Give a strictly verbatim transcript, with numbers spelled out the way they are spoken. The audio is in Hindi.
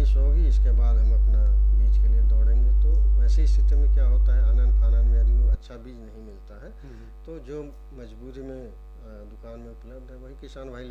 बारिश होगी, इसके बाद हम अपना बीज के लिए दौड़ेंगे। तो वैसी स्थिति में क्या होता है, आनन फानन में यदि वो अच्छा बीज नहीं मिलता है तो जो मजबूरी में दुकान में उपलब्ध है वही किसान भाई